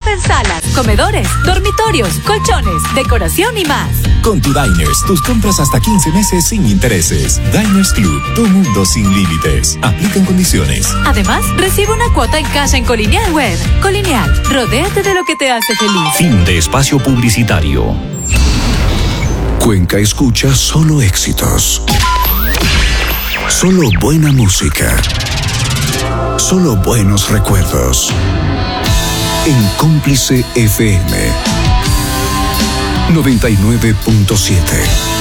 en salas, comedores, dormitorios, colchones, decoración y más. Con tu Diners, tus compras hasta 15 meses sin intereses. Diners Club, tu mundo sin límites. Aplican condiciones. Además, recibe una cuota en casa en Colineal Web. Colineal, rodéate de lo que te hace feliz. Fin de espacio publicitario. Cuenca escucha solo éxitos. Solo buena música. Solo buenos recuerdos. En Cómplice FM 99.7.